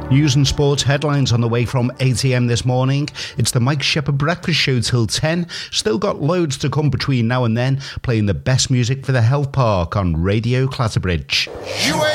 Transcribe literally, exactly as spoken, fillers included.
News and sports headlines on the way from eight a m this morning. It's the Mike Shepherd Breakfast Show till ten. Still got loads to come between now and then, playing the best music for the Health Park on Radio Clatterbridge. You ain't